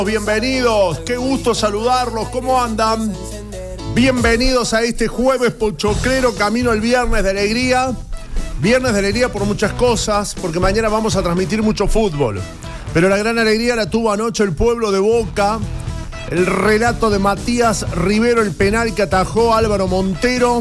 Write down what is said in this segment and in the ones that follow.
Bienvenidos, qué gusto saludarlos, ¿cómo andan? Bienvenidos a este jueves pochoclero, camino al viernes de alegría. Viernes de alegría por muchas cosas, porque mañana vamos a transmitir mucho fútbol. Pero la gran alegría la tuvo anoche el pueblo de Boca. El relato de Matías Rivero, el penal que atajó Álvaro Montero,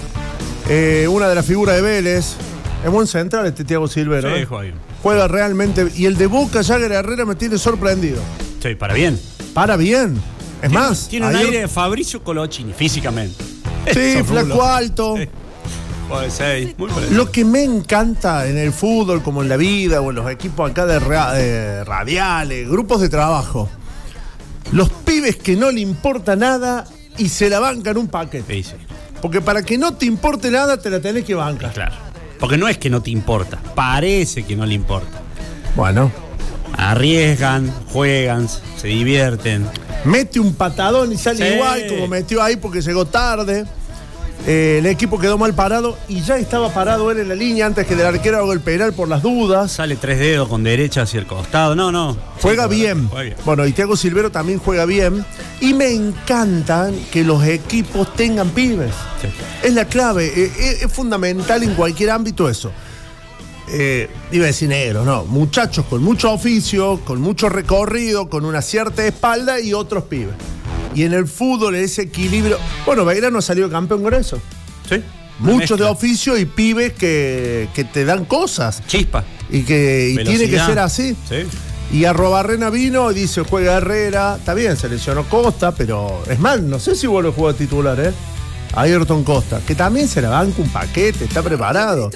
una de las figuras de Vélez. Es buen central este Thiago Silvero. Sí, juega realmente. Y el de Boca, Jagger Herrera, me tiene sorprendido. Sí, para bien. Para bien. Es más, tiene un aire de Fabricio Colochini, físicamente. Sí, flaco alto. Sí. Puede ser, muy Lo que me encanta en el fútbol, como en la vida, o en los equipos acá de radiales, grupos de trabajo, los pibes que no le importa nada y se la bancan un paquete. Sí. Porque para que no te importe nada, te la tenés que bancar. Claro. Porque no es que no te importa, parece que no le importa. Bueno. Arriesgan, juegan, se divierten. Mete un patadón y sale igual, como metió ahí porque llegó tarde. El equipo quedó mal parado y ya estaba parado él en la línea antes que el arquero haga el penal por las dudas. Sale 3 dedos con derecha hacia el costado. No. Juega bien. Bueno, y Thiago Silvero también juega bien. Y me encantan que los equipos tengan pibes. Sí. Es la clave. Es fundamental en cualquier ámbito eso. Iba a decir negro, no. Muchachos con mucho oficio, con mucho recorrido, con una cierta espalda y otros pibes. Y en el fútbol ese equilibrio. Bueno, Belgrano salió campeón con eso. Sí. Muchos de oficio y pibes que te dan cosas. Chispa. Y tiene que ser así. Sí. Y Arrobarrena vino y dice, juega Herrera. Está bien, se lesionó Costa, pero es más, no sé si vuelve a jugar titular, Ayrton Costa, que también se la banca un paquete, está preparado.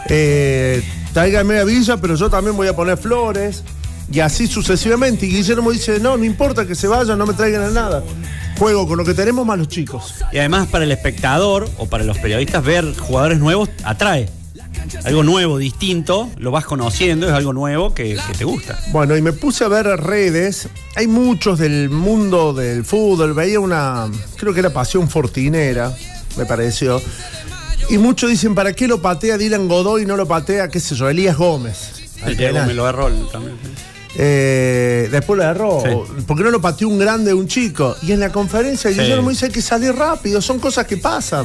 Tráigame a Villa, pero yo también voy a poner Flores. Y así sucesivamente. Y Guillermo dice, no importa que se vayan, no me traigan a nada. Juego con lo que tenemos más los chicos. Y además para el espectador o para los periodistas ver jugadores nuevos atrae. Algo nuevo, distinto, lo vas conociendo, es algo nuevo que te gusta. Bueno, y me puse a ver redes. Hay muchos del mundo del fútbol. Veía creo que era Pasión Fortinera, me pareció. Y muchos dicen, ¿para qué lo patea Dylan Godoy y no lo patea, qué sé yo, Elías Gómez? Me lo erró también. Después lo erró. Sí. ¿Por qué no lo pateó un grande, un chico? Y en la conferencia Guillermo dice que salir rápido, son cosas que pasan.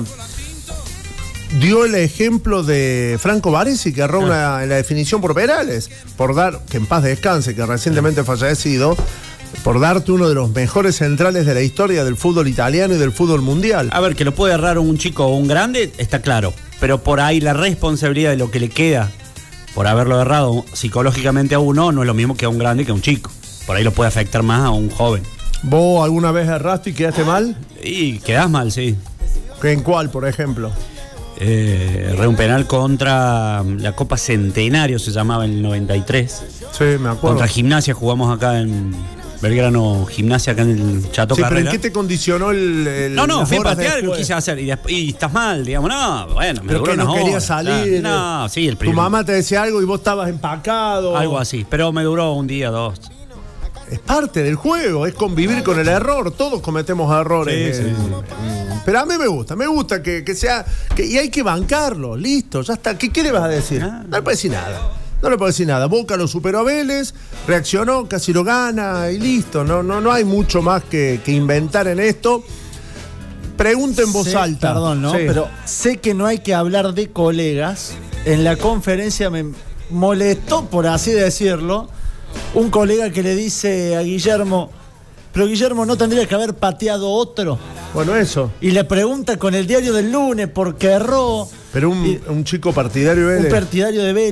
Dio el ejemplo de Franco Baresi, que erró en la definición por penales, por dar, que en paz descanse, que recientemente fallecido, por darte uno de los mejores centrales de la historia del fútbol italiano y del fútbol mundial. A ver, que lo puede errar un chico o un grande, está claro, pero por ahí la responsabilidad de lo que le queda por haberlo errado psicológicamente a uno no es lo mismo que a un grande que a un chico. Por ahí lo puede afectar más a un joven. ¿Vos alguna vez erraste y quedaste mal? Y quedás mal, sí. ¿En cuál, por ejemplo? Erré un penal contra la Copa Centenario, se llamaba en el 93. Sí, me acuerdo. Contra Gimnasia jugamos acá en Belgrano, Gimnasia acá en el Chato Carrera. ¿Pero en qué te condicionó el No, fui a patear y lo quise hacer. Y estás mal, digamos, bueno, me duró unas horas. Querías salir. No, sí, el primer. Tu mamá te decía algo y vos estabas empacado. Algo así, pero me duró un día, 2. Es parte del juego, es convivir con el error. Todos cometemos errores. Sí. Pero a mí me gusta que sea. Y hay que bancarlo, listo, ya está. ¿Qué le vas a decir? No le puedo decir nada. No le puedo decir nada. Boca lo superó a Vélez, reaccionó, casi lo gana y listo. No hay mucho más que inventar en esto. Pregunta en voz alta. Perdón, ¿no? Sí. Pero sé que no hay que hablar de colegas. En la conferencia me molestó, por así decirlo, un colega que le dice a Guillermo, pero Guillermo, ¿no tendría que haber pateado otro? Bueno, eso. Y le pregunta con el diario del lunes porque erró. Pero un chico partidario de Vélez. Un partidario de Vélez.